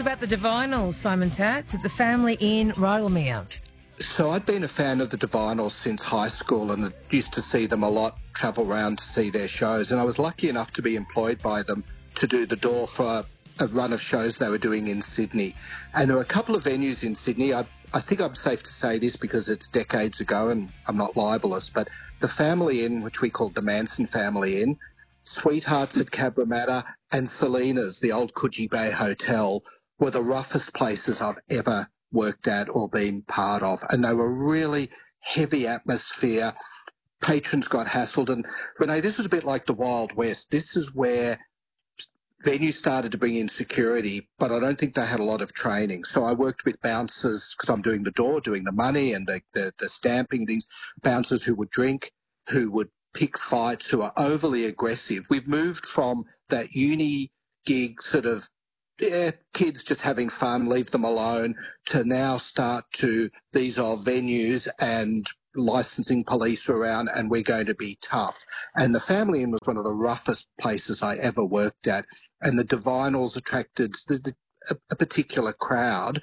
about the Divinals, Simon Tats, at the Family Inn, Rydalmere. So I'd been a fan of the Divinals since high school and used to see them a lot, travel around to see their shows. And I was lucky enough to be employed by them to do the door for a run of shows they were doing in Sydney. And there were a couple of venues in Sydney. I think I'm safe to say this because it's decades ago and I'm not libelous, but the Family Inn, which we called the Manson Family Inn, Sweethearts at Cabramatta and Selena's, the old Coogee Bay Hotel, were the roughest places I've ever worked at or been part of. And they were really heavy atmosphere. Patrons got hassled. And Renee, this was a bit like the Wild West. This is where venues started to bring in security, but I don't think they had a lot of training. So I worked with bouncers because I'm doing the door, doing the money and the stamping, these bouncers who would drink, who would pick fights, who are overly aggressive. We've moved from that uni gig sort of, kids just having fun, leave them alone, to now start to, these are venues and licensing police around and we're going to be tough. And the Family Inn was one of the roughest places I ever worked at. And the Divinals attracted a particular crowd.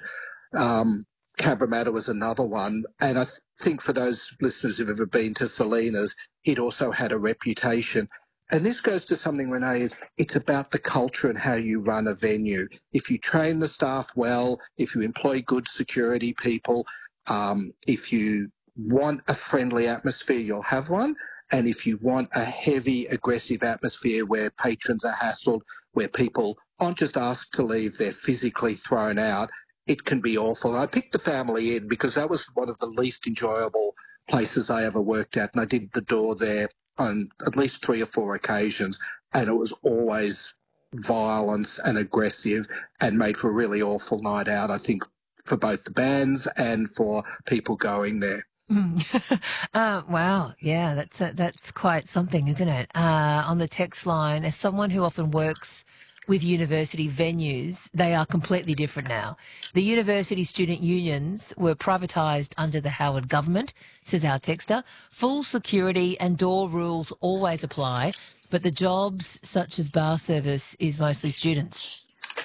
Cabramatta was another one. And I think for those listeners who've ever been to Selena's, it also had a reputation. And this goes to something, Renee, is it's about the culture and how you run a venue. If you train the staff well, if you employ good security people, if you want a friendly atmosphere, you'll have one. And if you want a heavy, aggressive atmosphere where patrons are hassled, where people aren't just asked to leave, they're physically thrown out, it can be awful. And I picked the Family Inn because that was one of the least enjoyable places I ever worked at. And I did the door there on at least 3 or 4 occasions. And it was always violence and aggressive and made for a really awful night out, I think, for both the bands and for people going there. Wow, yeah, that's quite something, isn't it? On the text line, as someone who often works with university venues, they are completely different now. The university student unions were privatised under the Howard government, says our texter. Full security and door rules always apply, but the jobs, such as bar service, is mostly students.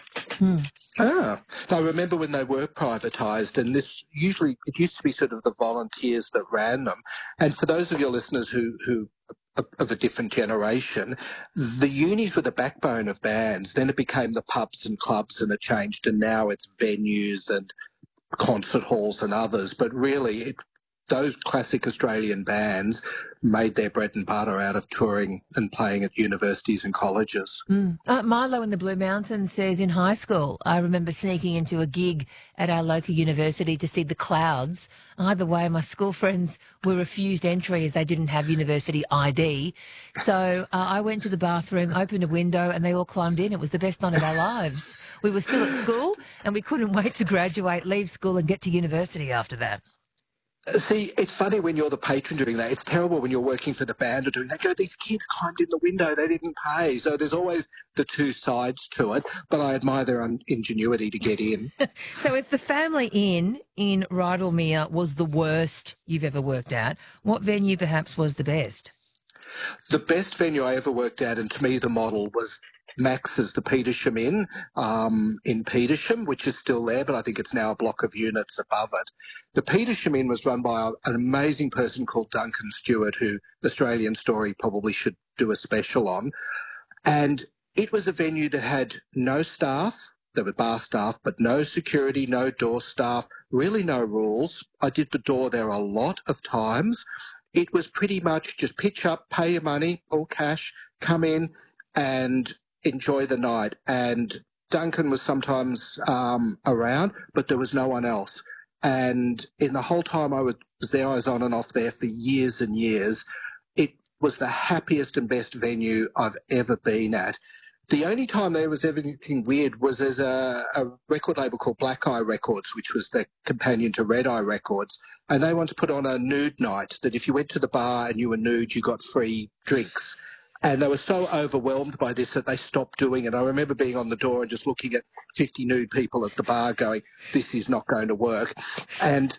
I remember when they were privatised, and it used to be sort of the volunteers that ran them. And for those of your listeners who are of a different generation, the unis were the backbone of bands. Then it became the pubs and clubs, and it changed, and now it's venues and concert halls and others. But really, those classic Australian bands made their bread and butter out of touring and playing at universities and colleges. Milo in the Blue Mountains says, in high school, I remember sneaking into a gig at our local university to see the Clouds. Either way, my school friends were refused entry as they didn't have university ID. So I went to the bathroom, opened a window, and they all climbed in. It was the best night of our lives. We were still at school, and we couldn't wait to graduate, leave school, and get to university after that. See, it's funny when you're the patron doing that. It's terrible when you're working for the band or doing that. These kids climbed in the window, they didn't pay. So there's always the two sides to it. But I admire their ingenuity to get in. So if the Family Inn in Rydalmere was the worst you've ever worked at, what venue perhaps was the best? The best venue I ever worked at, and to me the model, was Max's, the Petersham Inn in Petersham, which is still there, but I think it's now a block of units above it. The Petersham Inn was run by an amazing person called Duncan Stewart, who Australian Story probably should do a special on. And it was a venue that had no staff. There were bar staff, but no security, no door staff, really no rules. I did the door there a lot of times. It was pretty much just pitch up, pay your money, all cash, come in and enjoy the night. And Duncan was sometimes around, but there was no one else. And in the whole time I was there, I was on and off there for years and years. It was the happiest and best venue I've ever been at. The only time there was anything weird was as a record label called Black Eye Records, which was the companion to Red Eye Records. And they once put on a nude night that if you went to the bar and you were nude, you got free drinks. And they were so overwhelmed by this that they stopped doing it. I remember being on the door and just looking at 50 nude people at the bar going, this is not going to work. And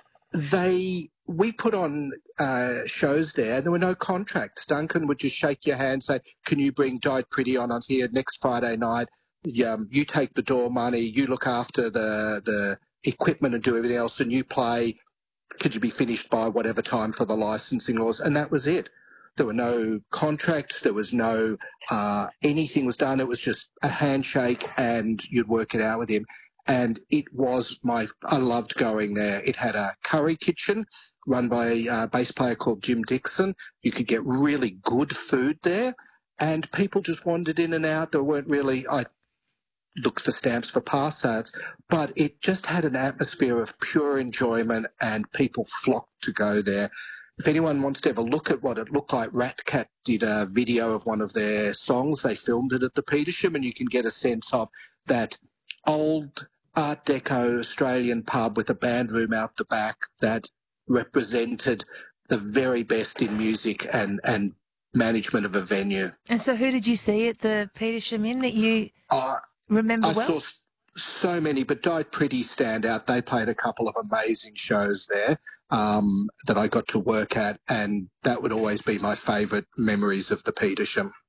we put on shows there and there were no contracts. Duncan would just shake your hand, say, can you bring Died Pretty on here next Friday night? you take the door money, you look after the equipment and do everything else, and you play. Could you be finished by whatever time for the licensing laws? And that was it. There were no contracts. There was no anything was done. It was just a handshake, and you'd work it out with him. And it was I loved going there. It had a curry kitchen run by a bass player called Jim Dixon. You could get really good food there, and people just wandered in and out. There weren't really, I looked for stamps for passards, but it just had an atmosphere of pure enjoyment, and people flocked to go there. If anyone wants to ever look at what it looked like, Rat Cat did a video of one of their songs. They filmed it at the Petersham, and you can get a sense of that old Art Deco Australian pub with a band room out the back that represented the very best in music and management of a venue. And so who did you see at the Petersham Inn that you remember well? I saw so many, but Died Pretty stand out. They played a couple of amazing shows there that I got to work at, and that would always be my favourite memories of the Petersham.